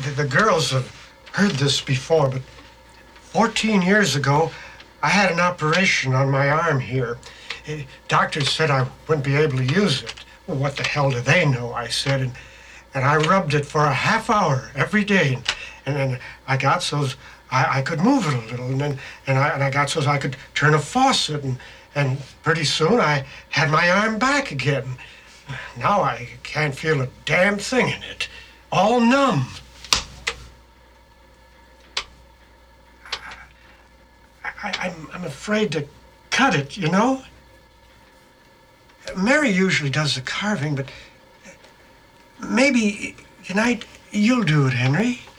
The girls have heard this before, but 14 years ago, I had an operation on my arm here. Doctors said I wouldn't be able to use it. Well, what the hell do they know, I said. And I rubbed it for a half hour every day. And then I got so I could move it a little. And I got so I could turn a faucet. And pretty soon I had my arm back again. Now I can't feel a damn thing in it. All numb. I'm afraid to cut it, you know? Mary usually does the carving, but maybe tonight you'll do it, Henry.